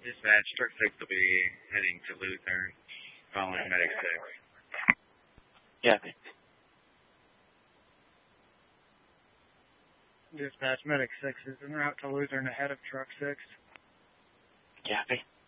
Dispatch, Truck 6 will be heading to Lutheran, following Medic 6. Yeah. Dispatch, Medic 6 is en route to Lutheran ahead of Truck 6. Copy.